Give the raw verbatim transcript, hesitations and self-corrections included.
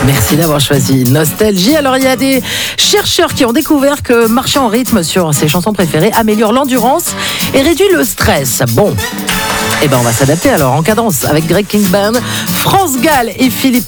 Merci d'avoir choisi Nostalgie. Alors, il y a des chercheurs qui ont découvert que marcher en rythme sur ses chansons préférées améliore l'endurance et réduit le stress. Bon, eh ben on va s'adapter alors en cadence avec Greg King Band, France Gall et Philippe